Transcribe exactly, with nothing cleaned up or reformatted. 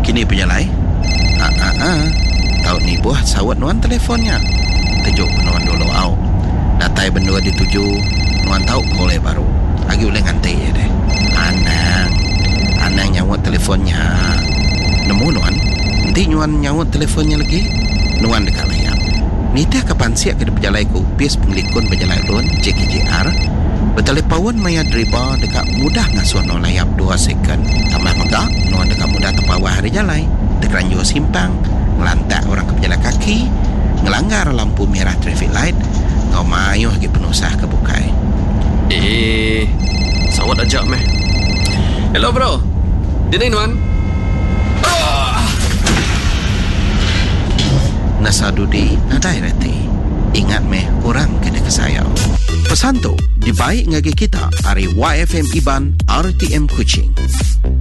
Kini penjalai. Ah ah ah. Tahu ni buah sawat nuan telefonnya. Tujuk nuan dulu au. Datai benda dituju nuan tahu koleh baru. Agi boleh nganti ya deh. Anang. Anang nyawat telefonnya. Nemu nuan. Nanti nuan nyawat telefonnya lagi. Nuan dekat layar. Nita kapan siap ke penjalai ku upis penglikun penjalai lun J K J R. Bertelepawon maya driba dekat mudah ngasuh no layap dua second. Tambah megak, no dekat mudah terpawah hari jalai. Dekeranjur simpang, ngelantak orang ke pejalan kaki, ngelanggar lampu merah traffic light, ngau mayuh lagi penusah ke bukai. Eh, sawat ajak meh. Hello bro, dini nuan. Oh. Nasadudi, nadai reti. Ingat meh, orang kena kesayau. Pesan tu, dibaik ngagi kita, hari Y F M Iban R T M Kuching.